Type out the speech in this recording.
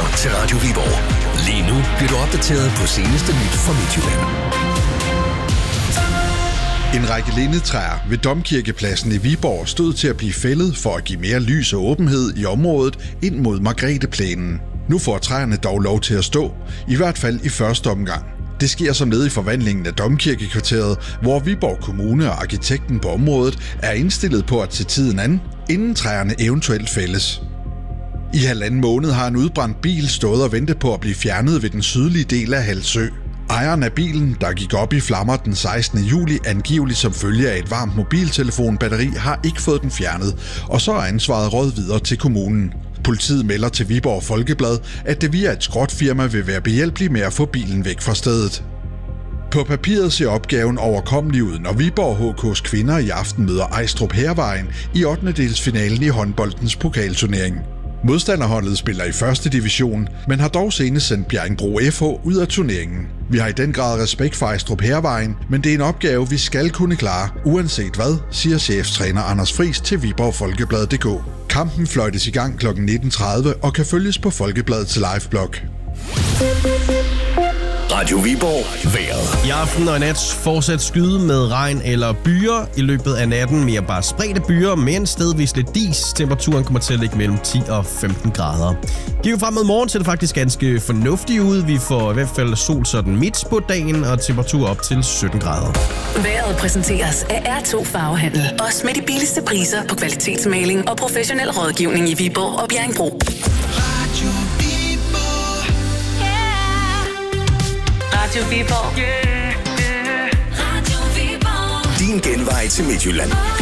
til Radio Viborg. Lige nu bliver du opdateret på seneste nyt fra Midtjylland. En række lindetræer ved Domkirkepladsen i Viborg stod til at blive fældet for at give mere lys og åbenhed i området ind mod Margrethe-plænen. Nu får træerne dog lov til at stå, i hvert fald i første omgang. Det sker som led i forvandlingen af Domkirkekvarteret, hvor Viborg Kommune og arkitekten på området er indstillet på at tage tiden an, inden træerne eventuelt fældes. I 1,5 måned har en udbrændt bil stået og ventet på at blive fjernet ved den sydlige del af Halsø. Ejeren af bilen, der gik op i flammer den 16. juli, angiveligt som følge af et varmt mobiltelefonbatteri, har ikke fået den fjernet, og så er ansvaret råd videre til kommunen. Politiet melder til Viborg Folkeblad, at det via et skrotfirma vil være behjælpelig med at få bilen væk fra stedet. På papiret ser opgaven overkommelig ud, når Viborg HK's kvinder i aften møder Ejstrup Hærvejen i 8. i håndboldens pokalturnering. Modstanderholdet spiller i første division, men har dog senest sendt Bjerringbro FH ud af turneringen. Vi har i den grad respekt for Ejstrup Hærvejen, men det er en opgave, vi skal kunne klare, uanset hvad, siger cheftræner Anders Friis til Viborg Folkeblad.dk. Kampen fløjtes i gang kl. 19.30 og kan følges på Folkebladets liveblog. Radio Viborg vejret. I aften og i nat fortsat skyde med regn eller byer. I løbet af natten mere bare spredte byer, men stedvis lidt dis. Temperaturen kommer til at ligge mellem 10 og 15 grader. Kigger frem mod morgen, ser det faktisk ganske fornuftigt ud. Vi får i hvert fald sol sådan midt på dagen og temperatur op til 17 grader. Vejret præsenteres af R2 Farvehandel. Også med de billigste priser på kvalitetsmaling og professionel rådgivning i Viborg og Bjerringbro. Radio Viborg. Din genvej til Midtjylland.